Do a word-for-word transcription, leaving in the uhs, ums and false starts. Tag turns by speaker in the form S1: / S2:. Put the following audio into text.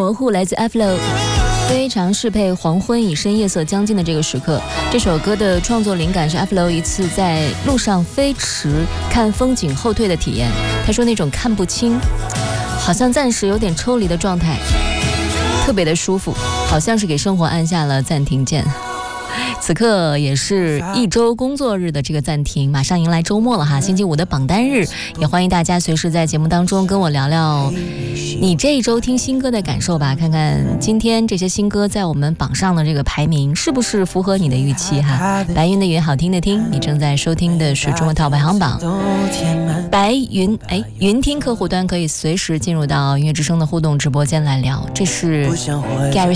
S1: 模糊来自 Aflo， 非常适配黄昏已深夜色将近的这个时刻。这首歌的创作灵感是 Aflo 一次在路上飞驰看风景后退的体验。他说那种看不清，好像暂时有点抽离的状态，特别的舒服，好像是给生活按下了暂停键。此刻也是一周工作日的这个暂停，马上迎来周末了哈，星期五的榜单日，也欢迎大家随时在节目当中跟我聊聊你这一周听新歌的感受吧，看看今天这些新歌在我们榜上的这个排名是不是符合你的预期哈。白云的云，好听的听，你正在收听的是中国套排行榜。白云哎，云听客户端可以随时进入到音乐之声的互动直播间来聊，这是 Gary